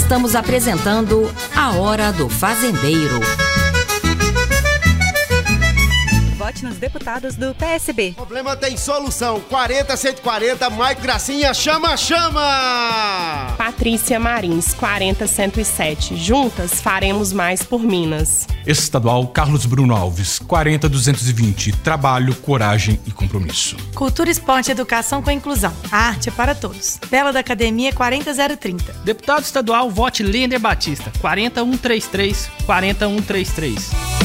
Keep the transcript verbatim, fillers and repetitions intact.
Estamos apresentando A Hora do Fazendeiro. Vote nos deputados do P S B. O problema tem solução. quarenta, cento e quarenta, Maico Gracinha, chama, chama! Patrícia Marins, quarenta, cento e sete. Juntas faremos mais por Minas. Estadual Carlos Bruno Alves, quarenta, duzentos e vinte. Trabalho, coragem e compromisso. Cultura, esporte e educação com inclusão. A arte é para todos. Bela da Academia, quarenta, zero trinta. Deputado estadual, vote Linder Batista, quarenta, cento e trinta e três, quarenta, cento e trinta e três.